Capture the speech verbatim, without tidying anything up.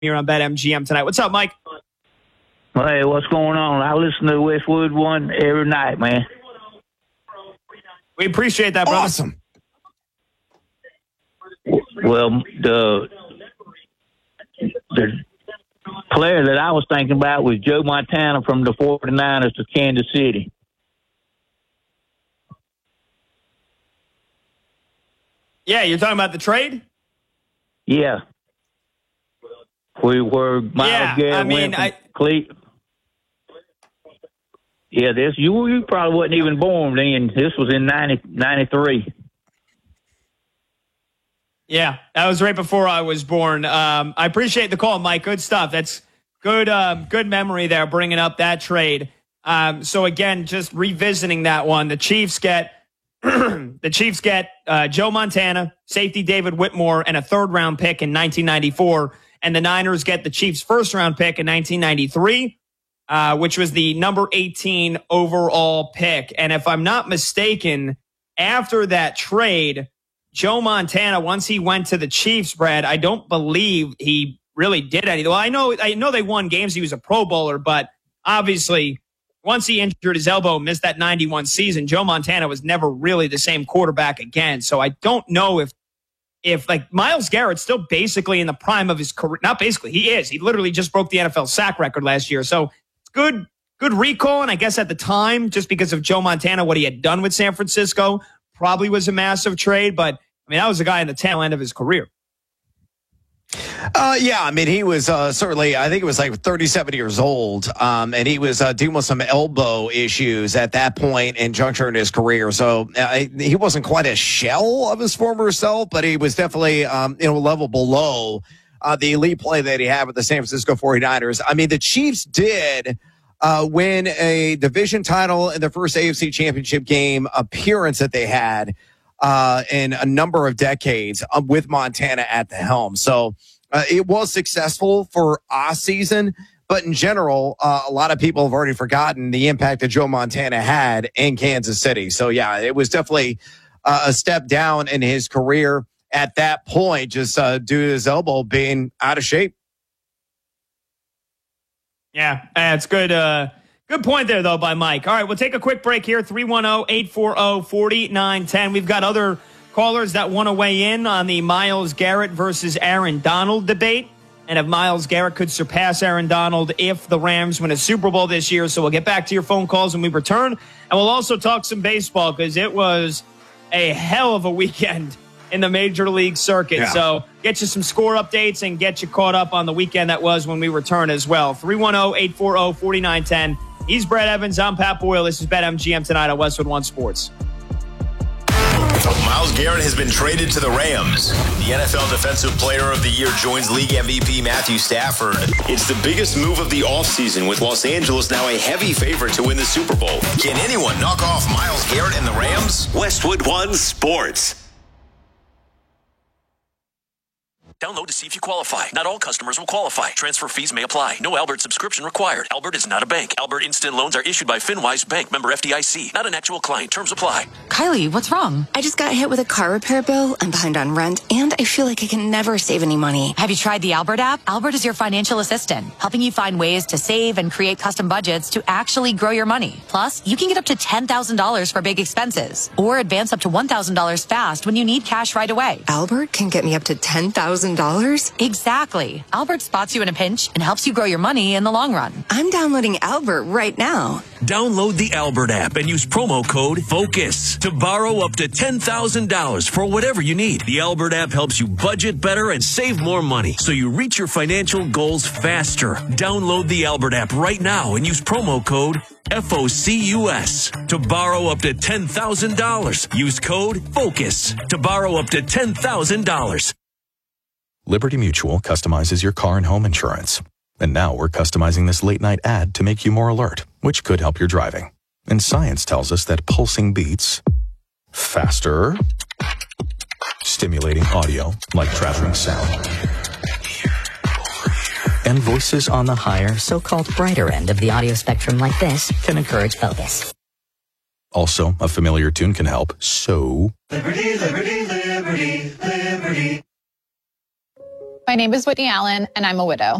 here on BetMGM tonight. What's up, Mike? Hey, what's going on? I listen to Westwood One every night, man. We appreciate that, brother. Awesome. Well, the the player that I was thinking about was Joe Montana from the forty-niners to Kansas City. Yeah, you're talking about the trade? Yeah. We were Miles yeah, Garrett I mean, went from I, Cle- Yeah, this you you probably wasn't even born then. This was in ninety, ninety-three. Yeah, that was right before I was born. Um, I appreciate the call, Mike. Good stuff. That's good um, good memory there, bringing up that trade. Um, so, again, just revisiting that one, the Chiefs get the Chiefs get uh, Joe Montana, safety David Whitmore, and a third-round pick in nineteen ninety-four. And the Niners get the Chiefs' first-round pick in nineteen ninety-three, uh, which was the number eighteen overall pick. And if I'm not mistaken, after that trade, Joe Montana, once he went to the Chiefs, Brad, I don't believe he really did anything. Well, I know, I know they won games. He was a Pro Bowler, but obviously once he injured his elbow, missed that ninety-one season, Joe Montana was never really the same quarterback again. So I don't know if, if like Myles Garrett's still basically in the prime of his career. Not basically, he is. He literally just broke the N F L sack record last year. So it's good, good recall. And I guess at the time, just because of Joe Montana, what he had done with San Francisco, probably was a massive trade, but I mean, that was a guy in the tail end of his career. Uh, yeah, I mean, he was uh, certainly, I think it was like thirty-seven years old, um, and he was uh, dealing with some elbow issues at that point in juncture in his career. So uh, he wasn't quite a shell of his former self, but he was definitely um, you know, a level below uh, the elite play that he had with the San Francisco forty-niners. I mean, the Chiefs did uh, win a division title in the first A F C Championship game appearance that they had uh, in a number of decades uh, with Montana at the helm. So uh, it was successful for a season, but in general, uh, a lot of people have already forgotten the impact that Joe Montana had in Kansas City. So yeah, it was definitely uh, a step down in his career at that point, just uh, due to his elbow being out of shape. Yeah, that's good. Uh, good point there, though, by Mike. All right, we'll take a quick break here. three one zero, eight four zero, four nine one zero. We've got other callers that want to weigh in on the Myles Garrett versus Aaron Donald debate, and if Myles Garrett could surpass Aaron Donald if the Rams win a Super Bowl this year. So we'll get back to your phone calls when we return, and we'll also talk some baseball because it was a hell of a weekend in the Major League circuit. Yeah. So get you some score updates and get you caught up on the weekend that was when we return as well. three one zero, eight four zero, four nine one zero. He's Brad Evans. I'm Pat Boyle. This is BetMGM tonight on Westwood One Sports. Myles Garrett has been traded to the Rams. The N F L Defensive Player of the Year joins league M V P Matthew Stafford. It's the biggest move of the offseason, with Los Angeles now a heavy favorite to win the Super Bowl. Can anyone knock off Myles Garrett and the Rams? Westwood One Sports. Download to see if you qualify. Not all customers will qualify. Transfer fees may apply. No Albert subscription required. Albert is not a bank. Albert Instant Loans are issued by FinWise Bank, member F D I C. Not an actual client. Terms apply. Kylie, what's wrong? I just got hit with a car repair bill. I'm behind on rent, and I feel like I can never save any money. Have you tried the Albert app? Albert is your financial assistant, helping you find ways to save and create custom budgets to actually grow your money. Plus, you can get up to ten thousand dollars for big expenses, or advance up to one thousand dollars fast when you need cash right away. Albert can get me up to ten thousand dollars? Exactly. Albert spots you in a pinch and helps you grow your money in the long run. I'm downloading Albert right now. Download the Albert app and use promo code FOCUS to borrow up to ten thousand dollars for whatever you need. The Albert app helps you budget better and save more money, so you reach your financial goals faster. Download the Albert app right now and use promo code FOCUS to borrow up to ten thousand dollars. Use code FOCUS to borrow up to ten thousand dollars. Liberty Mutual customizes your car and home insurance. And now we're customizing this late-night ad to make you more alert, which could help your driving. And science tells us that pulsing beats, faster, stimulating audio like traveling sound, and voices on the higher, so-called brighter end of the audio spectrum like this can encourage focus. Also, a familiar tune can help, so... Liberty, liberty, liberty, liberty. My name is Whitney Allen, and I'm a widow.